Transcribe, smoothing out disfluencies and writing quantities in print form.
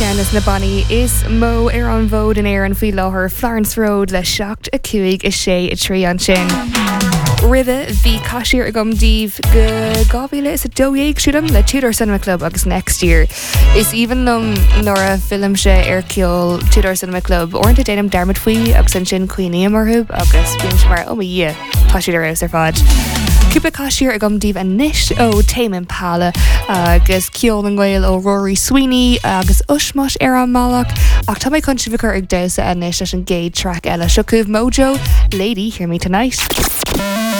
Ceannas na Bonnie is mó ar an bhód in éar an fhí láthair Florence Road le seacht a cuaig is sé a trí an sin. Rithe bhí caiisiir a gomdíobh go gábhíle is a dóhéag siúdam le Tudor Cinema Club agus next year. Is even lom nóra film se ar ceol Tudor Cinema Club orintanta déanam dermid faoi agus an sin cuioine marthúb agus bíon se mar ó tá siad ar ar fád. Cúpla caiisiir a gomdíobh a níis ó Tame Impala agus ceol an ghail ó Rory Sweeney agus usmas ar an malach ach tá méid contributor ag dosa a níis leis an gay track eile seo Mojo, Lady, Hear Me Tonight.